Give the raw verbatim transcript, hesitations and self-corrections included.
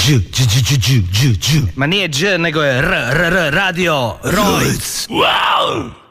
Đ, đ, đ, đ, đ, đ. Ma nije Đ, nego je R, R, R, radio, Rojc. Wow!